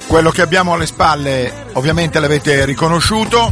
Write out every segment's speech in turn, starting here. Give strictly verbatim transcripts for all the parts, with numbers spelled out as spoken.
Quello che abbiamo alle spalle ovviamente l'avete riconosciuto,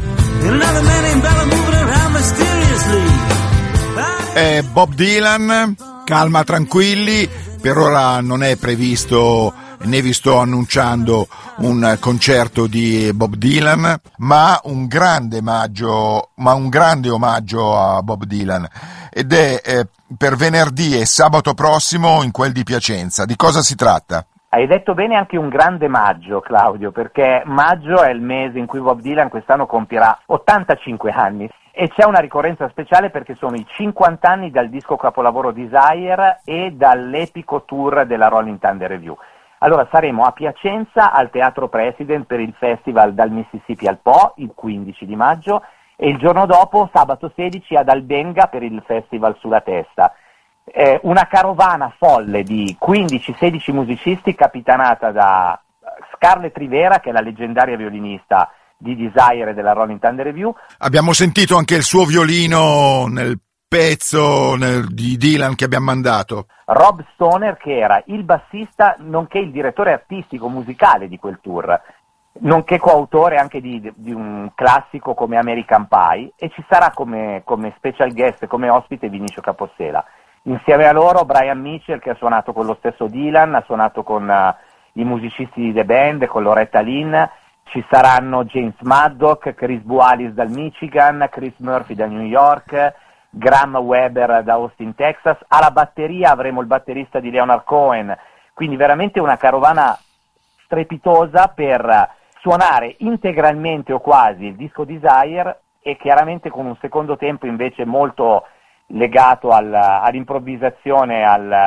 è Bob Dylan. Calma, tranquilli, per ora non è previsto né vi sto annunciando un concerto di Bob Dylan, ma un grande omaggio, ma un grande omaggio a Bob Dylan, ed è eh, per venerdì e sabato prossimo in quel di Piacenza. Di cosa si tratta? Hai detto bene, anche un grande maggio, Claudio, perché maggio è il mese in cui Bob Dylan quest'anno compierà ottantacinque anni e c'è una ricorrenza speciale perché sono i cinquanta anni dal disco capolavoro Desire e dall'epico tour della Rolling Thunder Revue. Allora saremo a Piacenza al Teatro President per il festival Dal Mississippi al Po il quindici di maggio e il giorno dopo, sabato sedici, ad Albenga per il festival Sulla Testa. Eh, una carovana folle di quindici sedici musicisti capitanata da Scarlett Rivera, che è la leggendaria violinista di Desire e della Rolling Thunder Revue. Abbiamo sentito anche il suo violino nel pezzo nel, di Dylan che abbiamo mandato. Rob Stoner, che era il bassista nonché il direttore artistico musicale di quel tour, nonché coautore anche di, di un classico come American Pie, e ci sarà come, come special guest, come ospite, Vinicio Capossela. Insieme a loro Brian Mitchell, che ha suonato con lo stesso Dylan, ha suonato con uh, i musicisti di The Band, con Loretta Lynn. Ci saranno James Maddock, Chris Bualis dal Michigan, Chris Murphy da New York, Graham Weber da Austin, Texas. Alla batteria avremo il batterista di Leonard Cohen, quindi veramente una carovana strepitosa per suonare integralmente o quasi il disco Desire, e chiaramente con un secondo tempo invece molto legato al, all'improvvisazione,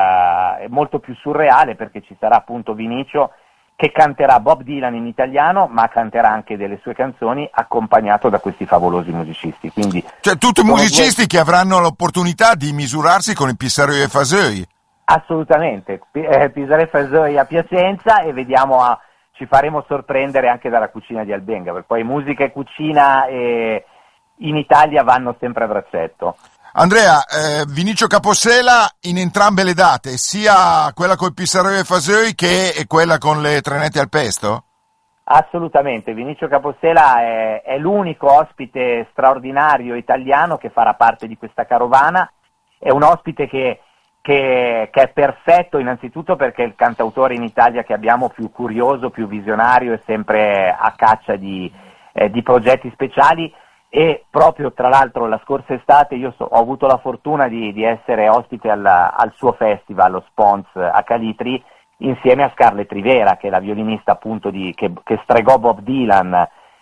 al, molto più surreale, perché ci sarà appunto Vinicio che canterà Bob Dylan in italiano, ma canterà anche delle sue canzoni accompagnato da questi favolosi musicisti. Quindi, cioè tutti musicisti due... che avranno l'opportunità di misurarsi con il Pissarro e Faseuil. Assolutamente, P- eh, Pissarro e Faseuil a Piacenza, e vediamo, a, ci faremo sorprendere anche dalla cucina di Albenga, perché poi musica e cucina eh, in Italia vanno sempre a braccetto. Andrea, eh, Vinicio Capossela in entrambe le date, sia quella col Pissarro e Faseuil che quella con le trenette al pesto? Assolutamente, Vinicio Capossela è, è l'unico ospite straordinario italiano che farà parte di questa carovana. È un ospite che, che, che è perfetto innanzitutto perché è il cantautore in Italia che abbiamo più curioso, più visionario e sempre a caccia di, eh, di progetti speciali. E proprio tra l'altro la scorsa estate io so, ho avuto la fortuna di, di essere ospite al, al suo festival, lo Spons a Calitri, insieme a Scarlett Rivera, che è la violinista appunto di, che, che stregò Bob Dylan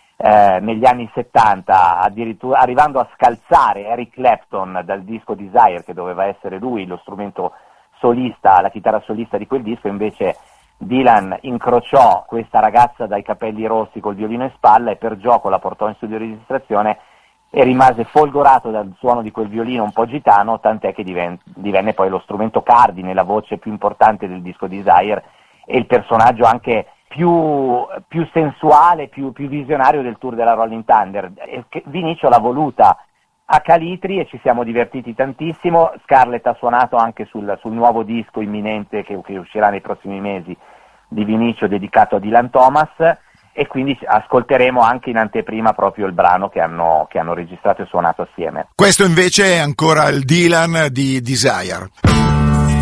eh, negli anni settanta, addirittura arrivando a scalzare Eric Clapton dal disco Desire, che doveva essere lui lo strumento solista, la chitarra solista di quel disco. Invece Dylan incrociò questa ragazza dai capelli rossi col violino in spalla e per gioco la portò in studio di registrazione e rimase folgorato dal suono di quel violino un po' gitano, tant'è che diven- divenne poi lo strumento cardine, la voce più importante del disco Desire e il personaggio anche più, più sensuale, più, più visionario del tour della Rolling Thunder. E Vinicio l'ha voluta a Calitri e ci siamo divertiti tantissimo. Scarlett ha suonato anche sul, sul nuovo disco imminente che, che uscirà nei prossimi mesi di Vinicio, dedicato a Dylan Thomas, e quindi ascolteremo anche in anteprima proprio il brano che hanno, che hanno registrato e suonato assieme. Questo invece è ancora il Dylan di Desire.